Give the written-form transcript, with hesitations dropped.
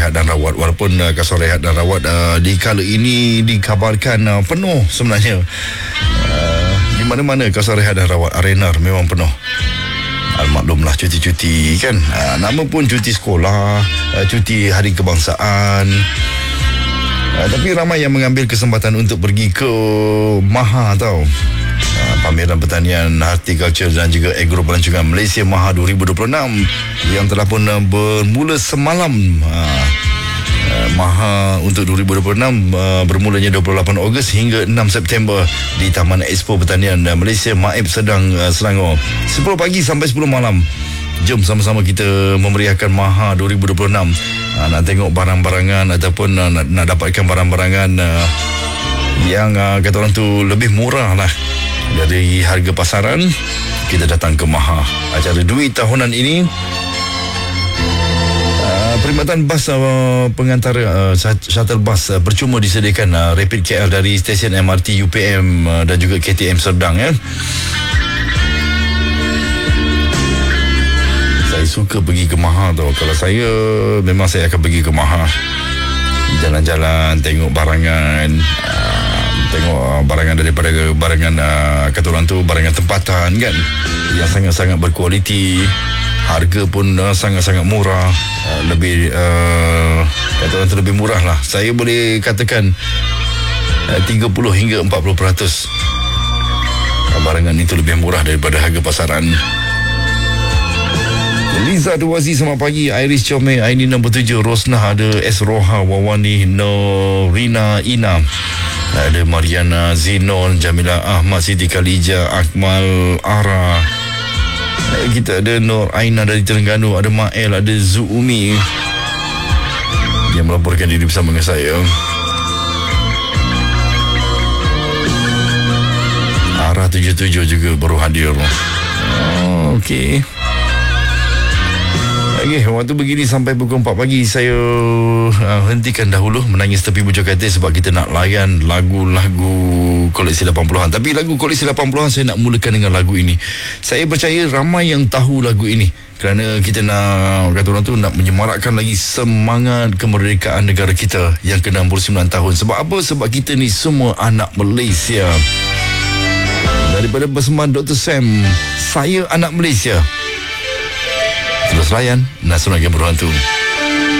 rehat dan rawat. Walaupun kasar rehat dan rawat di kala ini dikabarkan penuh sebenarnya. Di mana-mana kasar rehat dan rawat arena memang penuh. Maklumlah cuti-cuti kan. Nama pun cuti sekolah, cuti hari kebangsaan. Tapi ramai yang mengambil kesempatan untuk pergi ke MAHA tau. Pameran Pertanian, Horticulture dan juga Agro Pelancongan Malaysia MAHA 2026 yang telah pun bermula semalam. MAHA untuk 2026 bermulanya 28 Ogos hingga 6 September di Taman Expo Pertanian Malaysia Maib Sedang, Selangor. 10 pagi sampai 10 malam. Jom sama-sama kita memeriahkan MAHA 2026. Nak tengok barang-barangan ataupun nak dapatkan barang-barangan yang kata orang tu lebih murah lah dari harga pasaran. Kita datang ke MAHA. Acara duit tahunan ini, perkhidmatan bas pengantara shuttle bus percuma disediakan Rapid KL dari stesen MRT UPM dan juga KTM Serdang ya. Saya suka pergi ke MAHA tau. Kalau saya, memang saya akan pergi ke MAHA. Jalan-jalan, tengok barangan, tengok barangan daripada barangan kata orang tu barangan tempatan kan, yang sangat-sangat berkualiti. Harga pun sangat-sangat murah. Lebih kata orang tu lebih murah lah. Saya boleh katakan 30 hingga 40% barangan itu lebih murah daripada harga pasaran. Liza Duwazi selamat pagi. Iris Chome, Aini nombor 7, Rosnah, ada S Roha, Wawani, Norina Ina, ada Mariana Zinon, Jamila Ahmad, Siti Khalija, Akmal Ara. Kita ada Nur Aina dari Terengganu, ada Mael, ada Zuumi yang melaporkan diri bersama dengan saya. Arah 77 juga baru hadir. Okey. Waktu begini sampai pukul 4 pagi saya hentikan dahulu menangis tepi bujur katil sebab kita nak layan lagu-lagu koleksi 80-an. Tapi lagu koleksi 80-an saya nak mulakan dengan lagu ini. Saya percaya ramai yang tahu lagu ini kerana kita nak, kata orang tu, nak menyemarakkan lagi semangat kemerdekaan negara kita yang ke-69 tahun. Sebab apa? Sebab kita ni semua anak Malaysia. Daripada persembahan Dr. Sam, Saya Anak Malaysia. Terus layan Nasional Game Berhantu.